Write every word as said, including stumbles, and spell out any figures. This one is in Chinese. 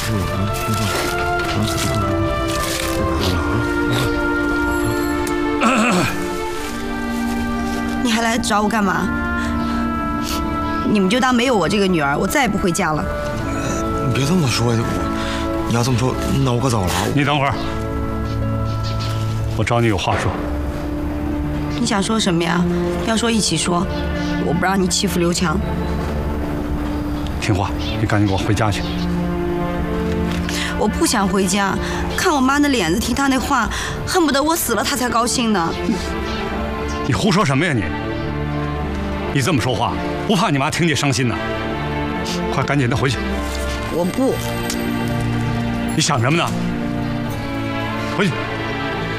你还来找我干嘛？你们就当没有我这个女儿，我再也不回家了。 你别这么说呀，我你要这么说，那我可糟了。 你等会儿，我找你有话说。 你想说什么呀？要说一起说，我不让你欺负刘强。 听话，你赶紧给我回家去。 我不想回家，看我妈那脸子，听她那话，恨不得我死了她才高兴呢。 你胡说什么呀你？你这么说话，不怕你妈听见伤心呢？快赶紧的回去。 我不。 你想什么呢？回去。